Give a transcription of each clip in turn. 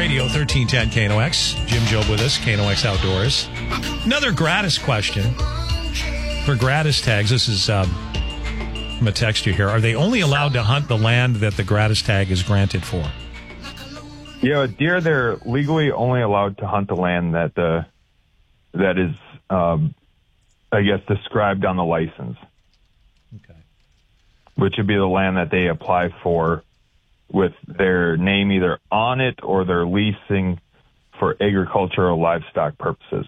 Radio, 1310 KNOX. Jim Job with us, KNOX Outdoors. Another gratis question for gratis tags. This is from a texter here. Are they only allowed to hunt the land that the gratis tag is granted for? Yeah, deer, they're legally only allowed to hunt the land that is, I guess, described on the license. Okay. Which would be the land that they apply for with their name either on it or they're leasing for agricultural livestock purposes.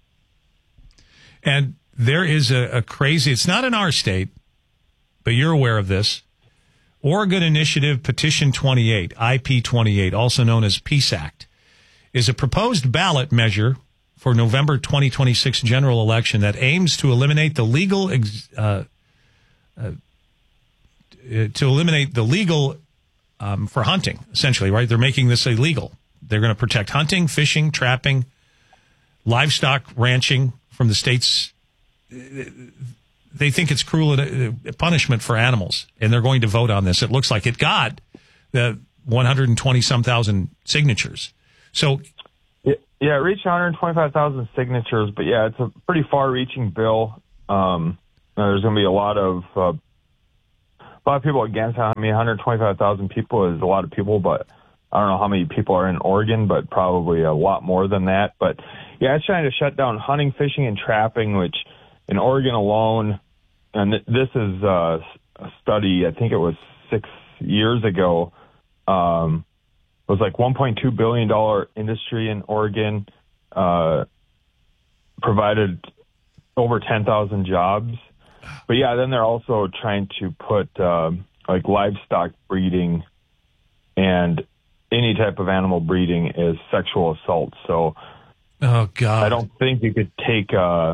And there is a crazy, it's not in our state, but you're aware of this. Oregon Initiative Petition 28, IP 28, also known as PEACE Act, is a proposed ballot measure for November 2026 general election that aims to eliminate the legal for hunting, essentially, right? They're making this illegal. They're going to protect hunting, fishing, trapping, livestock ranching from the states. They think it's cruel punishment for animals, and they're going to vote on this. It looks like it got the 120-some thousand signatures. So, yeah, it reached 125,000 signatures, but yeah, it's a pretty far-reaching bill. There's going to be a lot of people against it. I mean, 125,000 people is a lot of people, but I don't know how many people are in Oregon, but probably a lot more than that. But yeah, it's trying to shut down hunting, fishing, and trapping, which in Oregon alone, and this is a study, I think it was 6 years ago, it was like $1.2 billion industry in Oregon, provided over 10,000 jobs. But yeah, then they're also trying to put like livestock breeding and any type of animal breeding as sexual assault. So, oh God, I don't think you could take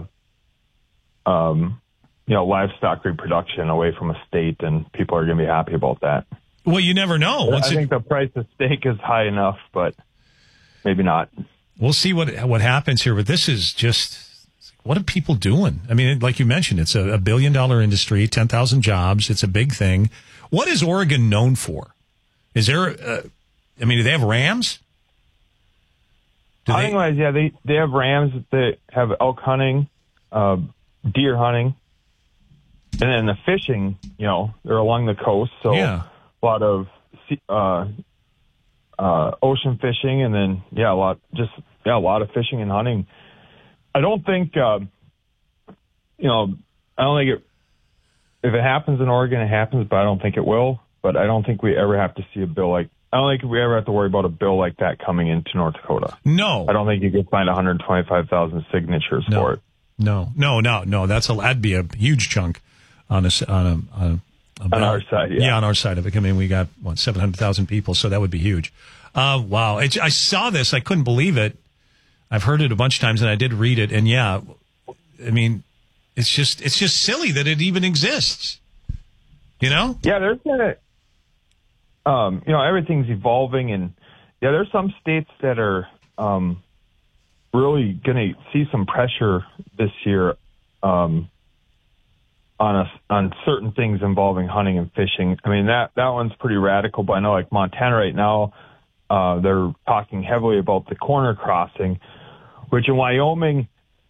livestock reproduction away from a state, and people are going to be happy about that. Well, you never know. I think the price of steak is high enough, but maybe not. We'll see what happens here. But this is just. What are people doing? I mean, like you mentioned, it's a $1 billion industry, 10,000 jobs. It's a big thing. What is Oregon known for? Is there, do they have rams? Hunting-wise, yeah, they have rams. They have elk hunting, deer hunting. And then the fishing, they're along the coast. So a lot of ocean fishing, and then, a lot of fishing and hunting. I don't think, if it happens in Oregon, it happens, but I don't think it will. But I don't think we ever have to see a bill I don't think we ever have to worry about a bill like that coming into North Dakota. No. I don't think you could find 125,000 signatures for it. No. That'd be a huge chunk on our side. Yeah. Yeah, on our side of it. I mean, we got 700,000 people, so that would be huge. Wow. I saw this. I couldn't believe it. I've heard it a bunch of times, and I did read it, and it's just silly that it even exists. Yeah, there's everything's evolving, and there's some states that are really going to see some pressure this year on certain things involving hunting and fishing. I mean, that one's pretty radical, but I know like Montana right now, they're talking heavily about the corner crossing, which in Wyoming,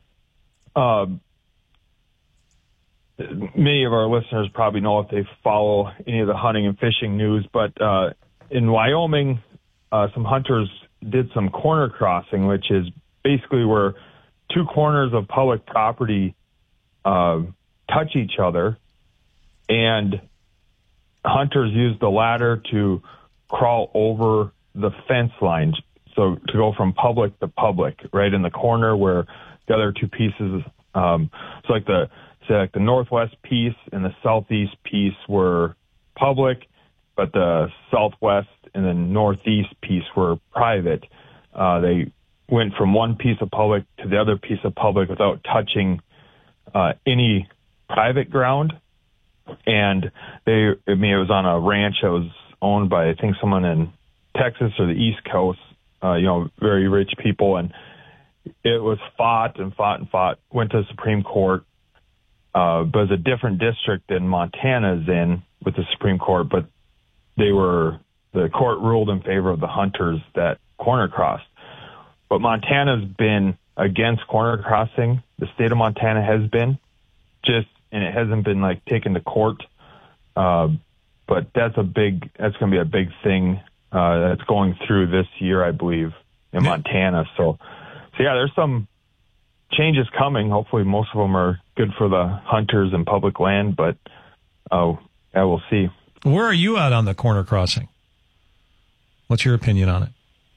many of our listeners probably know if they follow any of the hunting and fishing news, but in Wyoming, some hunters did some corner crossing, which is basically where two corners of public property touch each other, and hunters used the ladder to crawl over the fence line. So to go from public to public, right in the corner where the other two pieces, like the northwest piece and the southeast piece were public, but the southwest and the northeast piece were private. They went from one piece of public to the other piece of public without touching any private ground. And it was on a ranch that was owned by, I think, someone in Texas or the East Coast, very rich people. And it was fought, went to the Supreme Court. But it's a different district than Montana's in with the Supreme Court, but the court ruled in favor of the hunters that corner crossed. But Montana's been against corner crossing. The state of Montana has been and it hasn't been like taken to court. But that's going to be a big thing that's going through this year, I believe, in Montana. So yeah, there's some changes coming. Hopefully most of them are good for the hunters and public land, but we'll see. Where are you at on the corner crossing? What's your opinion on it?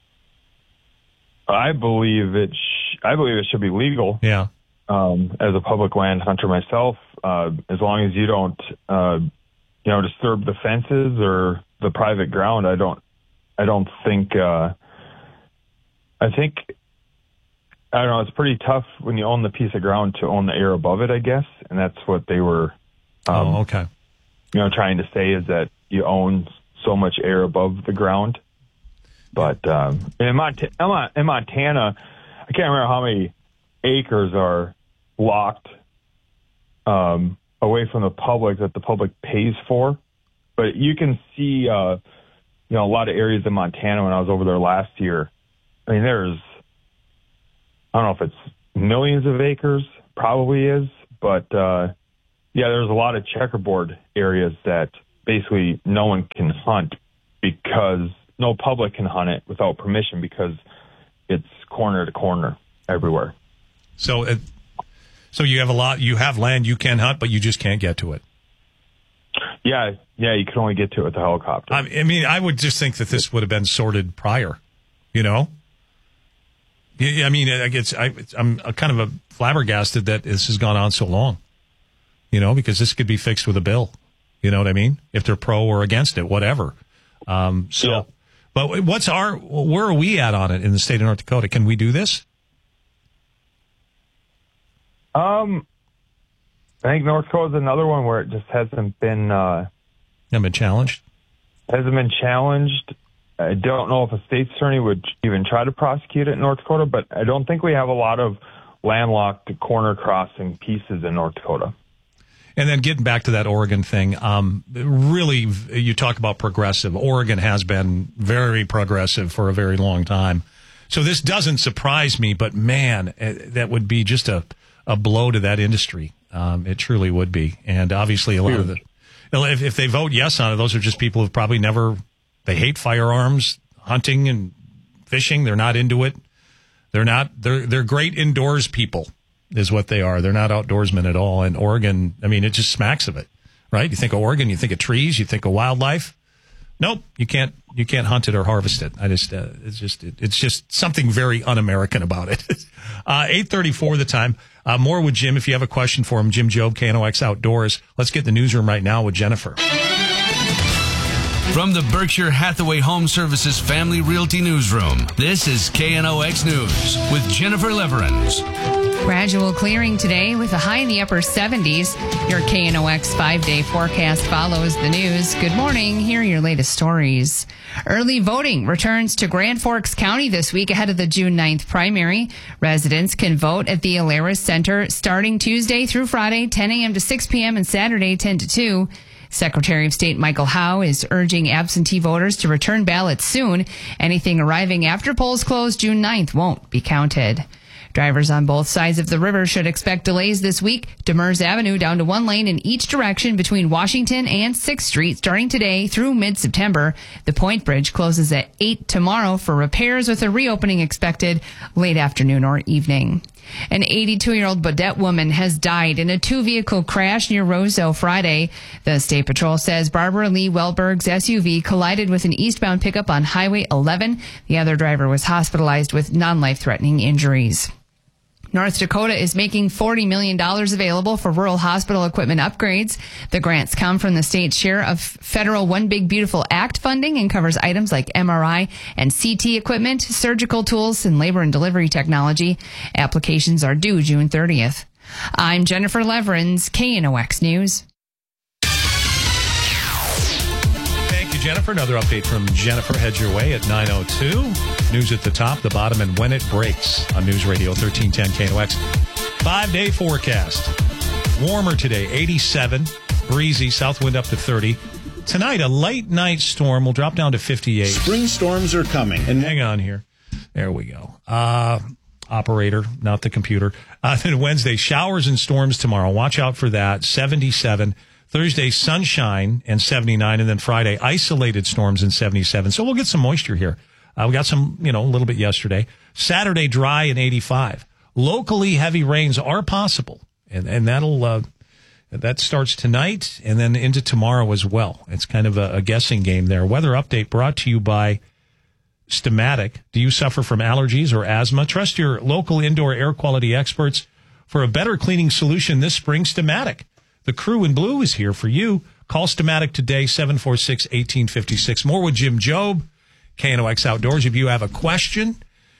I believe it should be legal. Yeah. As a public land hunter myself, as long as you don't, disturb the fences or the private ground, I don't think. I think, I don't know. It's pretty tough when you own the piece of ground to own the air above it, I guess, and that's what they were. Okay. Trying to say is that you own so much air above the ground. But in Montana, I can't remember how many acres are locked away from the public that the public pays for. But you can see, a lot of areas in Montana when I was over there last year. I mean, I don't know if it's millions of acres, probably is, but there's a lot of checkerboard areas that basically no one can hunt because no public can hunt it without permission because it's corner to corner everywhere. So you have land you can hunt, but you just can't get to it. Yeah, you can only get to it with a helicopter. I mean, I would just think that this would have been sorted prior, I mean, I'm kind of flabbergasted that this has gone on so long, because this could be fixed with a bill. You know what I mean? If they're pro or against it, whatever. Yeah. But where are we at on it in the state of North Dakota? Can we do this? I think North Dakota is another one where it just hasn't been challenged. Hasn't been challenged. I don't know if a state attorney would even try to prosecute it in North Dakota, but I don't think we have a lot of landlocked corner crossing pieces in North Dakota. And then getting back to that Oregon thing, really, you talk about progressive. Oregon has been very progressive for a very long time. So this doesn't surprise me, but man, that would be just a blow to that industry. It truly would be. And obviously a lot of if they vote yes on it, those are just people who've probably they hate firearms, hunting and fishing. They're not into it. They're great indoors people is what they are. They're not outdoorsmen at all. And Oregon, I mean, it just smacks of it, right? You think of Oregon, you think of trees, you think of wildlife. Nope, you can't hunt it or harvest it. It's just something very un-American about it. 8:34 the time. More with Jim. If you have a question for him, Jim Jobe, KNOX Outdoors. Let's get in the newsroom right now with Jennifer. From the Berkshire Hathaway Home Services Family Realty Newsroom, this is KNOX News with Jennifer Leverins. Gradual clearing today with a high in the upper 70s. Your KNOX 5-day forecast follows the news. Good morning. Here are your latest stories. Early voting returns to Grand Forks County this week ahead of the June 9th primary. Residents can vote at the Alaris Center starting Tuesday through Friday, 10 a.m. to 6 p.m. and Saturday, 10 to 2. Secretary of State Michael Howe is urging absentee voters to return ballots soon. Anything arriving after polls close June 9th won't be counted. Drivers on both sides of the river should expect delays this week. Demers Avenue down to one lane in each direction between Washington and 6th Street starting today through mid-September. The Point Bridge closes at 8 tomorrow for repairs with a reopening expected late afternoon or evening. An 82-year-old Baudette woman has died in a two-vehicle crash near Roseau Friday. The State Patrol says Barbara Lee Wellberg's SUV collided with an eastbound pickup on Highway 11. The other driver was hospitalized with non-life-threatening injuries. North Dakota is making $40 million available for rural hospital equipment upgrades. The grants come from the state's share of federal One Big Beautiful Act funding and covers items like MRI and CT equipment, surgical tools, and labor and delivery technology. Applications are due June 30th. I'm Jennifer Leverins, KNOX News. Thank you, Jennifer. Another update from Jennifer. Head your way at 9:02. News at the top, the bottom, and when it breaks on News Radio 1310 KNOX. 5-day forecast. Warmer today, 87. Breezy, south wind up to 30. Tonight, a late night storm will drop down to 58. Spring storms are coming. And hang on here. There we go. Operator, not the computer. Then Wednesday, showers and storms tomorrow. Watch out for that. 77. Thursday, sunshine and 79. And then Friday, isolated storms and 77. So we'll get some moisture here. We got some, a little bit yesterday. Saturday, dry and 85. Locally, heavy rains are possible. And that'll, that starts tonight and then into tomorrow as well. It's kind of a guessing game there. Weather update brought to you by Stamatic. Do you suffer from allergies or asthma? Trust your local indoor air quality experts for a better cleaning solution this spring. Stamatic. The crew in blue is here for you. Call Stamatic today, 746-1856. More with Jim Jobe, KNOX Outdoors. If you have a question,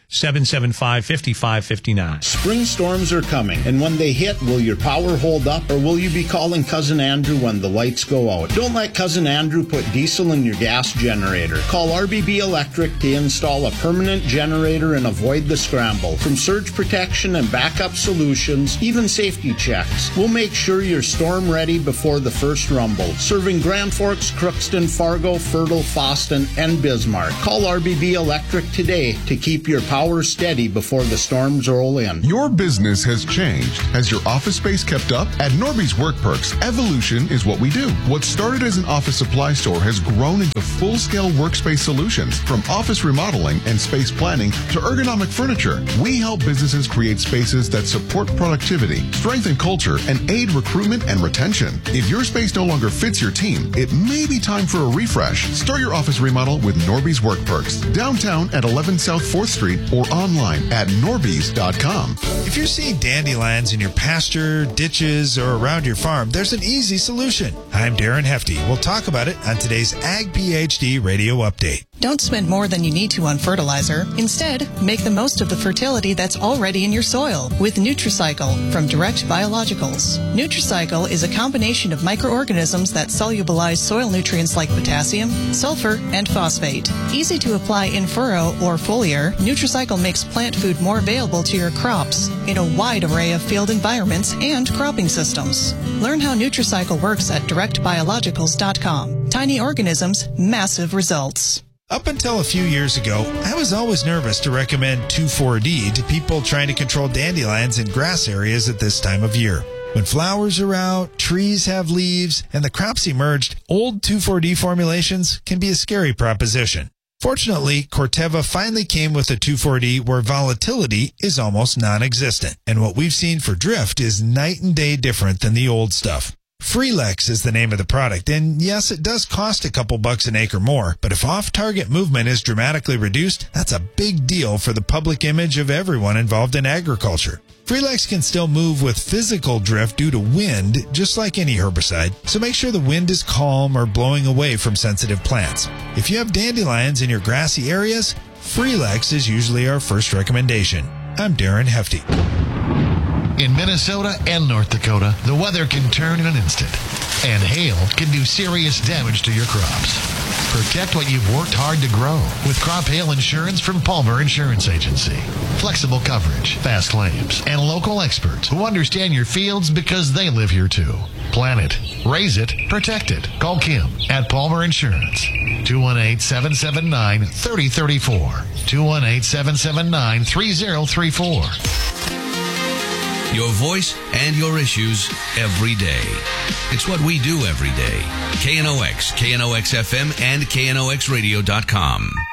775-5559. Spring storms are coming, and when they hit, will your power hold up, or will you be calling Cousin Andrew when the lights go out? Don't let Cousin Andrew put diesel in your gas generator. Call RBB Electric to install a permanent generator and avoid the scramble. From surge protection and backup solutions, even safety checks, we'll make sure you're storm ready before the first rumble. Serving Grand Forks, Crookston, Fargo, Fertile, Foston, and Bismarck. Call RBB Electric today to keep your power steady before the storms roll in. Your business has changed. Has your office space kept up? At Norby's Work Perks, evolution is what we do. What started as an office supply store has grown into full-scale workspace solutions, from office remodeling and space planning to ergonomic furniture. We help businesses create spaces that support productivity, strengthen culture, and aid recruitment and retention. If your space no longer fits your team, it may be time for a refresh. Start your office remodel with Norby's Work Perks, downtown at 11 South 4th Street, or online at norbys.com. If you're seeing dandelions in your pasture, ditches, or around your farm, there's an easy solution. I'm Darren Hefty. We'll talk about it on today's Ag PhD Radio Update. Don't spend more than you need to on fertilizer. Instead, make the most of the fertility that's already in your soil with Nutricycle from Direct Biologicals. Nutricycle is a combination of microorganisms that solubilize soil nutrients like potassium, sulfur, and phosphate. Easy to apply in furrow or foliar, Nutricycle makes plant food more available to your crops in a wide array of field environments and cropping systems. Learn how Nutricycle works at directbiologicals.com. Tiny organisms, massive results. Up until a few years ago, I was always nervous to recommend 2,4-D to people trying to control dandelions in grass areas at this time of year. When flowers are out, trees have leaves, and the crops emerged, old 2,4-D formulations can be a scary proposition. Fortunately, Corteva finally came with a 2,4-D where volatility is almost non-existent, and what we've seen for drift is night and day different than the old stuff. Freelex is the name of the product, and yes, it does cost a couple bucks an acre more, but if off-target movement is dramatically reduced, that's a big deal for the public image of everyone involved in agriculture. Freelex can still move with physical drift due to wind, just like any herbicide, so make sure the wind is calm or blowing away from sensitive plants. If you have dandelions in your grassy areas, Freelex is usually our first recommendation. I'm Darren Hefty. In Minnesota and North Dakota, the weather can turn in an instant, and hail can do serious damage to your crops. Protect what you've worked hard to grow with crop hail insurance from Palmer Insurance Agency. Flexible coverage, fast claims, and local experts who understand your fields because they live here too. Plan it, raise it, protect it. Call Kim at Palmer Insurance. 218-779-3034. 218-779-3034. Your voice and your issues every day. It's what we do every day. KNOX, KNOX FM, and KNOXradio.com.